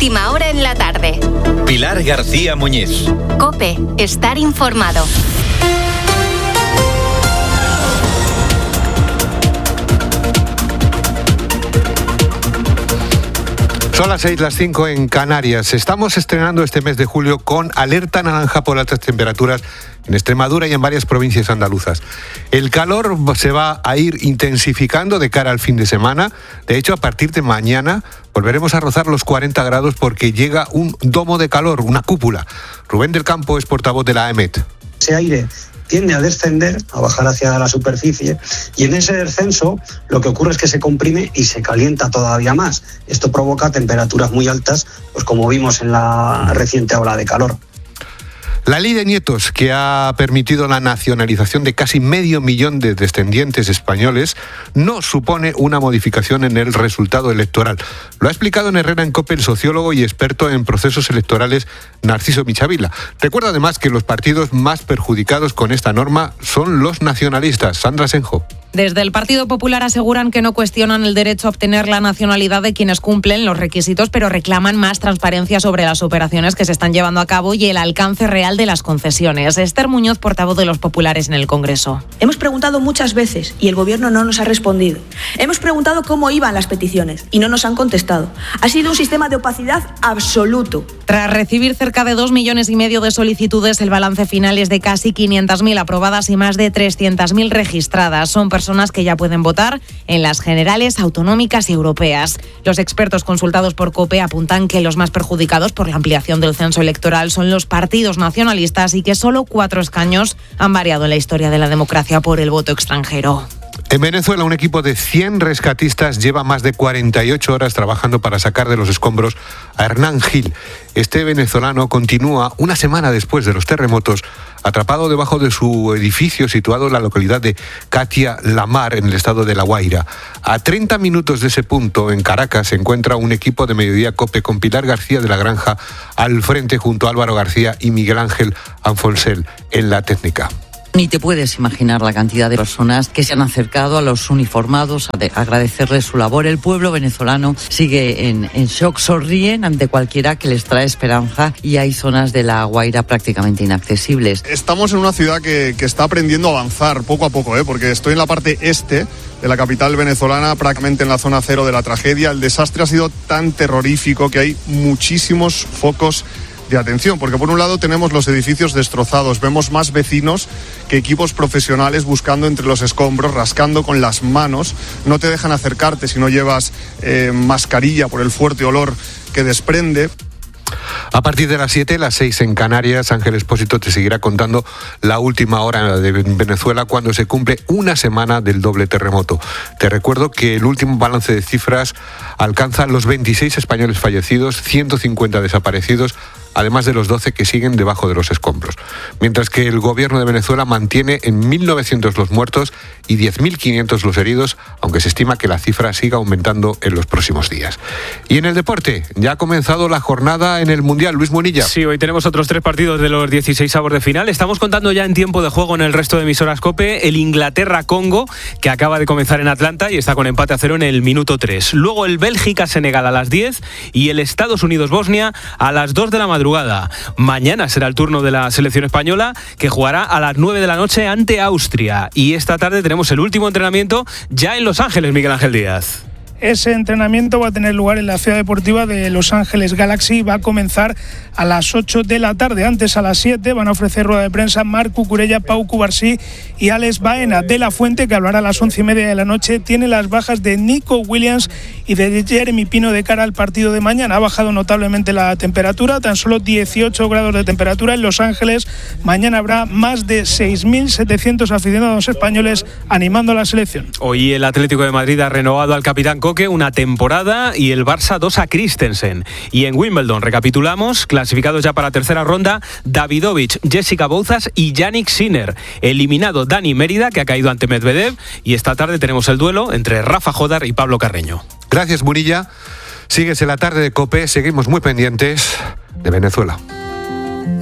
Última hora en la tarde. Pilar García Muñiz. COPE, estar informado. Son las 6, las 5 en Canarias. Estamos estrenando este mes de julio con alerta naranja por altas temperaturas en Extremadura y en varias provincias andaluzas. El calor se va a ir intensificando de cara al fin de semana. De hecho, a partir de mañana volveremos a rozar los 40 grados porque llega un domo de calor, una cúpula. Rubén del Campo es portavoz de la AEMET. Ese aire tiende a descender, a bajar hacia la superficie, y en ese descenso lo que ocurre es que se comprime y se calienta todavía más. Esto provoca temperaturas muy altas, pues como vimos en la reciente ola de calor. La ley de nietos, que ha permitido la nacionalización de casi 500.000 de descendientes españoles, no supone una modificación en el resultado electoral. Lo ha explicado en Herrera en COPE el sociólogo y experto en procesos electorales Narciso Michavila. Recuerda además que los partidos más perjudicados con esta norma son los nacionalistas. Sandra Senjo. Desde el Partido Popular aseguran que no cuestionan el derecho a obtener la nacionalidad de quienes cumplen los requisitos, pero reclaman más transparencia sobre las operaciones que se están llevando a cabo y el alcance real de las concesiones. Esther Muñoz, portavoz de los populares en el Congreso. Hemos preguntado muchas veces y el Gobierno no nos ha respondido. Hemos preguntado cómo iban las peticiones y no nos han contestado. Ha sido un sistema de opacidad absoluto. Tras recibir cerca de 2,5 millones de solicitudes, el balance final es de casi 500.000 aprobadas y más de 300.000 registradas. Son personas que ya pueden votar en las generales, autonómicas y europeas. Los expertos consultados por COPE apuntan que los más perjudicados por la ampliación del censo electoral son los partidos nacionalistas y que solo 4 escaños han variado en la historia de la democracia por el voto extranjero. En Venezuela, un equipo de 100 rescatistas lleva más de 48 horas trabajando para sacar de los escombros a Hernán Gil. Este venezolano continúa una semana después de los terremotos, atrapado debajo de su edificio situado en la localidad de Catia La Mar, en el estado de La Guaira. A 30 minutos de ese punto, en Caracas, se encuentra un equipo de Mediodía COPE con Pilar García de la Granja al frente junto a Álvaro García y Miguel Ángel Anfonsel en la técnica. Ni te puedes imaginar la cantidad de personas que se han acercado a los uniformados a agradecerles su labor. El pueblo venezolano sigue en shock, sonríen ante cualquiera que les trae esperanza y hay zonas de La Guaira prácticamente inaccesibles. Estamos en una ciudad que está aprendiendo a avanzar poco a poco, porque estoy en la parte este de la capital venezolana, prácticamente en la zona cero de la tragedia. El desastre ha sido tan terrorífico que hay muchísimos focos de atención, porque por un lado tenemos los edificios destrozados, vemos más vecinos que equipos profesionales buscando entre los escombros, rascando con las manos, no te dejan acercarte si no llevas mascarilla por el fuerte olor que desprende. A partir de las 7, las 6 en Canarias, Ángel Expósito te seguirá contando la última hora de Venezuela cuando se cumple una semana del doble terremoto. Te recuerdo que el último balance de cifras alcanza los 26 españoles fallecidos, 150 desaparecidos, además de los 12 que siguen debajo de los escombros. Mientras que el gobierno de Venezuela mantiene en 1.900 los muertos y 10.500 los heridos, aunque se estima que la cifra siga aumentando en los próximos días. Y en el deporte, ya ha comenzado la jornada en el Mundial. Luis Munilla. Sí, hoy tenemos otros 3 partidos de los 16avos de final. Estamos contando ya en tiempo de juego en el resto de emisoras COPE el Inglaterra-Congo, que acaba de comenzar en Atlanta y está con empate a 0 en el minuto 3. Luego el Bélgica-Senegal a las 10 y el Estados Unidos-Bosnia a las 2 de la madrugada. Mañana será el turno de la selección española, que jugará a las 9 de la noche ante Austria. Y esta tarde tenemos el último entrenamiento ya en Los Ángeles, Miguel Ángel Díaz. Ese entrenamiento va a tener lugar en la ciudad deportiva de Los Ángeles Galaxy. Va a comenzar a las 8 de la tarde. Antes, a las 7, van a ofrecer rueda de prensa Marc Cucurella, Pau Cubarsí y Alex Baena. De la Fuente, que hablará a las 11:30 de la noche, tiene las bajas de Nico Williams y de Jeremy Pino de cara al partido de mañana. Ha bajado notablemente la temperatura, tan solo 18 grados de temperatura en Los Ángeles. Mañana habrá más de 6.700 aficionados españoles animando a la selección. Hoy el Atlético de Madrid ha renovado al capitán Coque una temporada y el Barça 2 a Christensen. Y en Wimbledon, recapitulamos, clasificados ya para la tercera ronda, Davidovich, Jessica Bouzas y Yannick Sinner. Eliminado Dani Mérida, que ha caído ante Medvedev, y esta tarde tenemos el duelo entre Rafa Jodar y Pablo Carreño. Gracias, Murilla. Sigues en la tarde de COPE, seguimos muy pendientes de Venezuela.